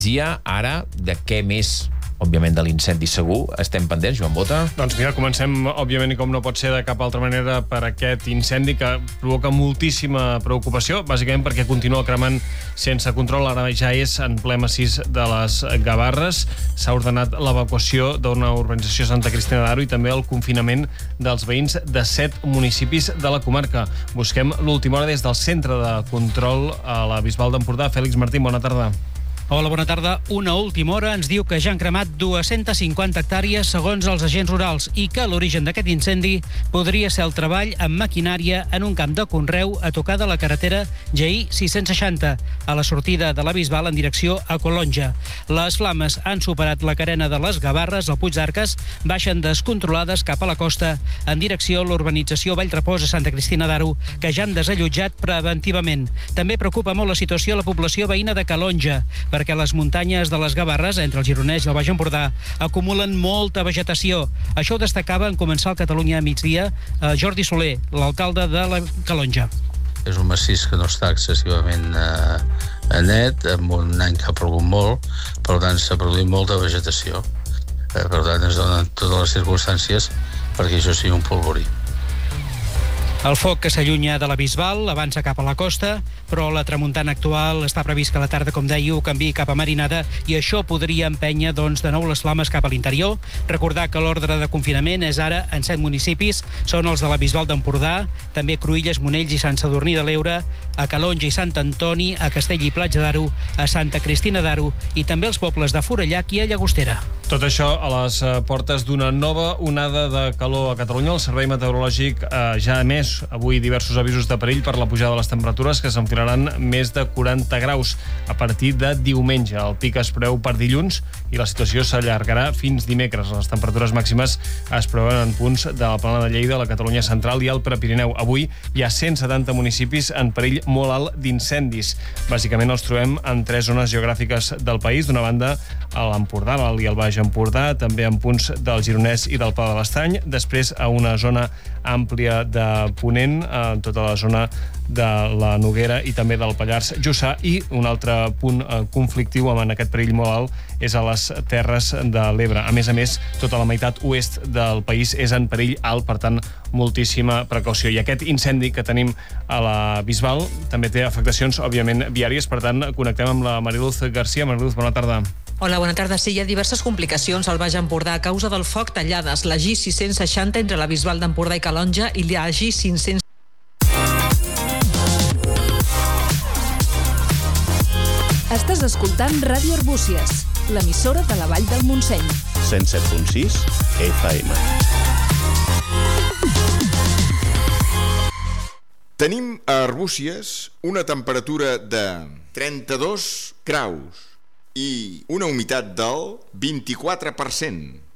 Ara, de què més? Òbviament de l'incendi segur, estem pendents, Joan Bota? Doncs mira, comencem, òbviament, i com no pot ser de cap altra manera, per aquest incendi que provoca moltíssima preocupació, bàsicament perquè continua cremant sense control. Ara ja és en ple massís de les Gavarres. S'ha ordenat l'evacuació d'una urbanització Santa Cristina d'Aro i també el confinament dels veïns de 7 municipis de la comarca. Busquem l'última hora des del centre de control a la Bisbal d'Empordà. Fèlix Martín, bona tarda. Hola, bona tarda. Una última hora ens diu que ja han cremat 250 hectàrees segons els agents rurals i que l'origen d'aquest incendi podria ser el treball amb maquinària en un camp de conreu a tocar de la carretera GI 660 a la sortida de la Bisbal en direcció a Calonja. Les flames han superat la carena de les Gavarres, al Puig d'Arques, baixen descontrolades cap a la costa en direcció a l'urbanització Vallrepòs a Santa Cristina d'Aro, que ja han desallotjat preventivament. També preocupa molt la situació a la població veïna de Calonja, perquè les muntanyes de les Gavarres, entre el Gironès i el Baix Empordà, acumulen molta vegetació. Això ho destacava en començar el Catalunya a migdia Jordi Soler, l'alcalde de la Calonja. És un massís que no està excessivament net, en un any que ha plogut molt, per tant s'ha produït molta vegetació. Per tant es donen totes les circumstàncies perquè això sigui un polvorí. El foc que s'allunya de la Bisbal avança cap a la costa, però la tramuntana actual està previst que a la tarda, com deia, ho canviï cap a marinada i això podria empènyer de nou les flames cap a l'interior. Recordar que l'ordre de confinament és ara en 7 municipis, són els de la Bisbal d'Empordà, també Cruïlles, Monells i Sant Sadurní de l'Eure, a Calonja i Sant Antoni, a Castell i Platja d'Aro, a Santa Cristina d'Aro i també els pobles de Forallac i a Llagostera. Tot això a les portes d'una nova onada de calor a Catalunya. El Servei Meteorològic ja ha emès avui diversos avisos de perill per la pujada de les temperatures que s'enfilaran més de 40 graus a partir de diumenge. El pic es preveu per dilluns i la situació s'allargarà fins dimecres. Les temperatures màximes es preveuen en punts de la Plana de Lleida, la Catalunya Central i el Prepirineu. Avui hi ha 170 municipis en perill molt alt d'incendis. Bàsicament els trobem en 3 zones geogràfiques del país. D'una banda, a l'Empordà, l'Alt i el Baix Empordà, també en punts del Gironès i del Pla de l'Estany. Després, a una zona àmplia de Ponent, en tota la zona de la Noguera i també del Pallars Jussà, i un altre punt conflictiu amb aquest perill molt alt és a les Terres de l'Ebre. A més, tota la meitat oest del país és en perill alt, per tant, moltíssima precaució. I aquest incendi que tenim a la Bisbal també té afectacions, òbviament, viàries. Per tant, connectem amb la Mariluz García. Mariluz, bona tarda. Hola, bona tarda. Sí, hi ha diverses complicacions al Baix Empordà a causa del foc tallades. La G660 entre la Bisbal d'Empordà i Calonja i la G500. Estàs escoltant Ràdio Arbúcies, l'emissora de la Vall del Montseny. 107.6 FM. Tenim a Arbúcies una temperatura de 32 graus i una humitat del 24%.